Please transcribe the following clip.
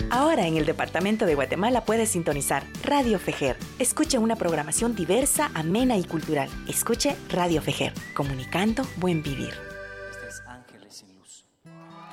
Ahora en el departamento de Guatemala puedes sintonizar Radio Fejer. Escuche una programación diversa, amena y cultural. Escuche Radio Fejer, comunicando buen vivir.